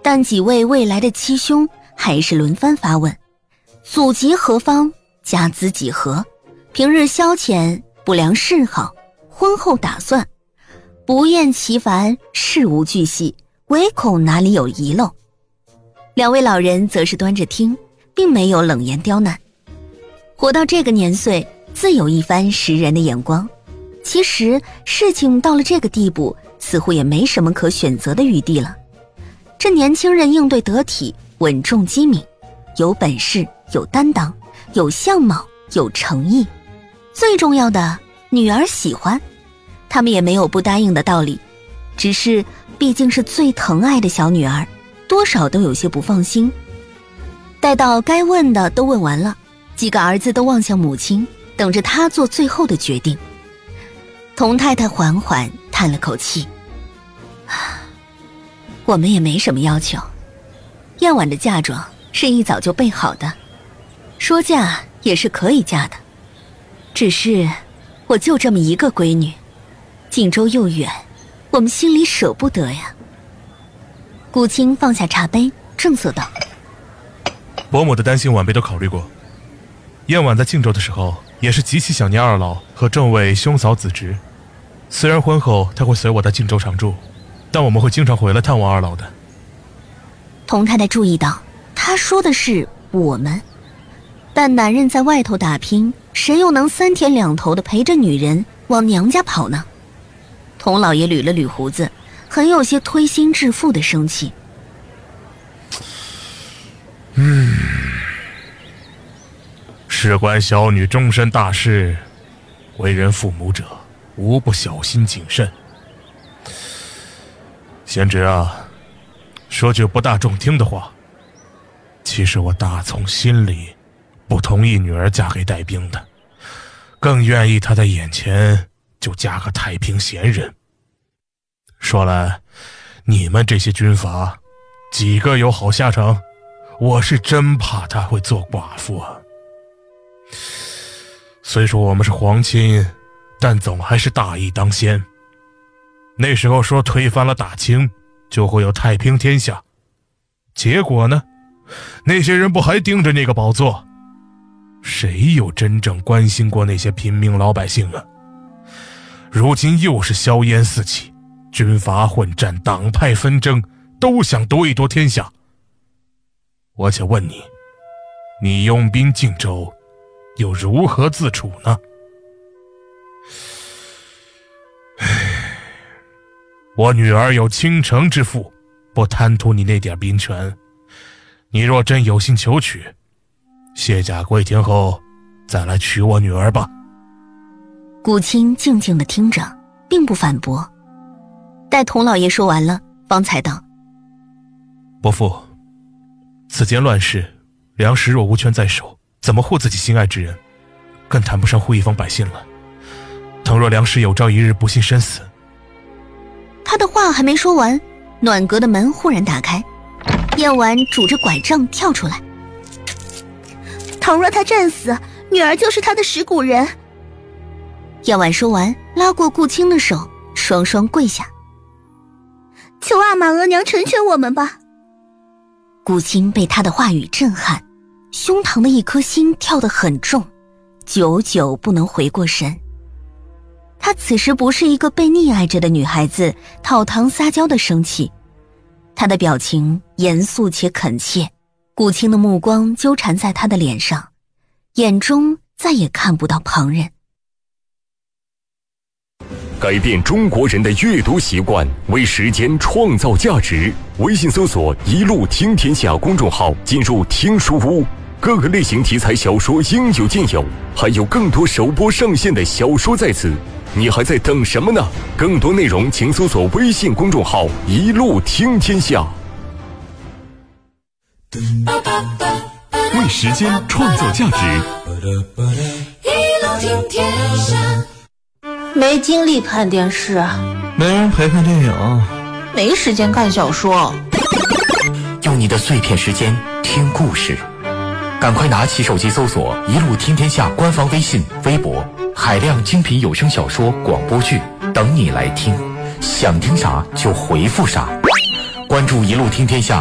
但几位未来的七兄还是轮番发问：祖籍何方？家资几何？平日消遣、不良嗜好、婚后打算，不厌其烦，事无巨细，唯恐哪里有遗漏。两位老人则是端着听，并没有冷言刁难。活到这个年岁，自有一番识人的眼光。其实事情到了这个地步，似乎也没什么可选择的余地了。这年轻人应对得体，稳重机敏，有本事，有担当，有相貌，有诚意，最重要的，女儿喜欢，他们也没有不答应的道理。只是毕竟是最疼爱的小女儿，多少都有些不放心。待到该问的都问完了，几个儿子都望向母亲，等着她做最后的决定。童太太缓缓叹了口气，我们也没什么要求，燕婉的嫁妆是一早就备好的，说嫁也是可以嫁的，只是我就这么一个闺女，锦州又远，我们心里舍不得呀。顾青放下茶杯，正色道： 伯母的担心晚辈都考虑过，燕婉在靖州的时候也是极其想念二老和众位兄嫂子侄，虽然婚后她会随我在靖州常住，但我们会经常回来探望二老的。 童太太注意到他说的是我们，但男人在外头打拼，谁又能3天2头的陪着女人往娘家跑呢？童老爷捋了捋胡子，很有些推心置腹的生气。 事关小女终身大事，为人父母者无不小心谨慎。贤侄啊，说句不大中听的话，其实我打从心里不同意女儿嫁给带兵的，更愿意她在眼前就嫁个太平闲人。说来，你们这些军阀几个有好下场？我是真怕她会做寡妇啊。虽说我们是皇亲，但总还是大义当先。那时候说推翻了大清，就会有太平天下。结果呢，那些人不还盯着那个宝座？谁有真正关心过那些平民老百姓啊？如今又是硝烟四起，军阀混战，党派纷争，都想夺一夺天下。我且问你，你用兵靖州，又如何自处呢？我女儿有倾城之妇，不贪图你那点兵权。你若真有心求娶，卸甲归田后再来娶我女儿吧。 顾青静静地听着，并不反驳。待童老爷说完了，方才道： 伯父，此间乱世，粮食若无权在手，怎么护自己心爱之人？更谈不上护一方百姓了。倘若粮食有朝一日不幸身死…… 他的话还没说完，暖阁的门忽然打开，燕婉拄着拐杖跳出来。 倘若他战死，女儿就是他的蚀骨人。 燕婉说完，拉过顾青的手，双双跪下， 求阿玛额娘成全我们吧。 顾青被他的话语震撼，胸膛的一颗心跳得很重，久久不能回过神。她此时不是一个被溺爱着的女孩子讨糖撒娇的生气，她的表情严肃且恳切，顾青的目光纠缠在她的脸上，眼中再也看不到旁人。 改变中国人的阅读习惯，为时间创造价值。微信搜索“一路听天下”公众号，进入听书屋，各个类型题材小说应有尽有，还有更多首播上线的小说在此。你还在等什么呢？更多内容请搜索微信公众号“一路听天下”。为时间创造价值， 一路听天下。 没精力看电视， 没人陪看电影， 没时间看小说。 用你的碎片时间听故事，赶快拿起手机搜索“一路听天下”官方微信、微博，海量精品有声小说、广播剧等你来听，想听啥就回复啥。关注“一路听天下”